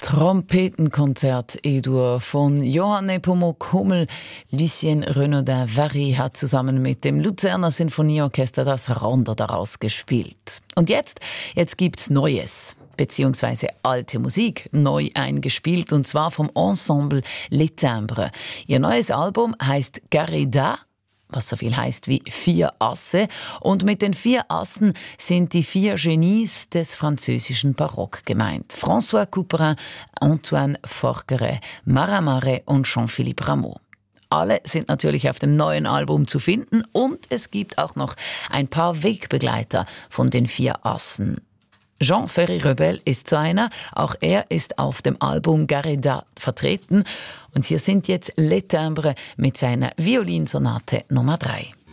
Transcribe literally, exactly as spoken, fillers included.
Trompetenkonzert E-Dur von Johann Nepomuk Hummel. Lucien Renaudin-Vary hat zusammen mit dem Luzerner Sinfonieorchester das Rondo daraus gespielt. Und jetzt, jetzt gibt's Neues, beziehungsweise alte Musik neu eingespielt, und zwar vom Ensemble Les Timbres. Ihr neues Album heißt Garrida, was so viel heißt wie vier Asse. Und mit den vier Assen sind die vier Genies des französischen Barock gemeint. François Couperin, Antoine Forqueray, Maramaré und Jean-Philippe Rameau. Alle sind natürlich auf dem neuen Album zu finden, und es gibt auch noch ein paar Wegbegleiter von den vier Assen. Jean Ferry-Rebel ist so einer, auch er ist auf dem Album Garrida vertreten. Und hier sind jetzt Les Timbres mit seiner Violinsonate Nummer drei.